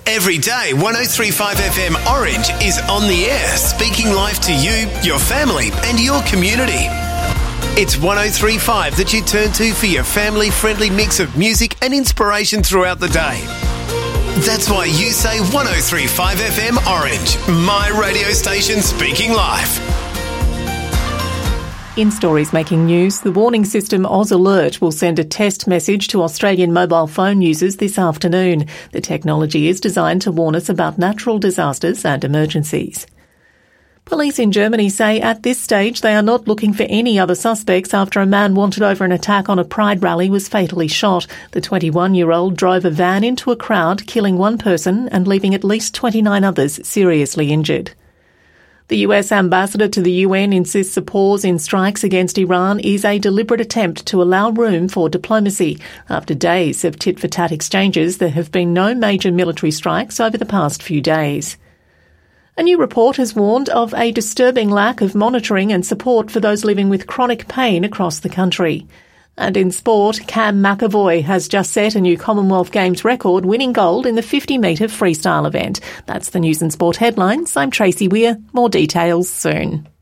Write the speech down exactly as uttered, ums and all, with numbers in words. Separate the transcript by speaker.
Speaker 1: Every day, one oh three point five F M Orange is on the air, speaking life to you, your family and your community. It's one oh three point five that you turn to for your family-friendly mix of music and inspiration throughout the day. That's why you say one oh three point five F M Orange, my radio station speaking life.
Speaker 2: In stories making news, the warning system Oz Alert will send a test message to Australian mobile phone users this afternoon. The technology is designed to warn us about natural disasters and emergencies. Police in Germany say at this stage they are not looking for any other suspects after a man wanted over an attack on a Pride rally was fatally shot. The twenty-one-year-old drove a van into a crowd, killing one person and leaving at least twenty-nine others seriously injured. The U S ambassador to the U N insists a pause in strikes against Iran is a deliberate attempt to allow room for diplomacy. After days of tit-for-tat exchanges, there have been no major military strikes over the past few days. A new report has warned of a disturbing lack of monitoring and support for those living with chronic pain across the country. And in sport, Cam McAvoy has just set a new Commonwealth Games record, winning gold in the fifty metre freestyle event. That's the News and Sport headlines. I'm Tracy Weir. More details soon.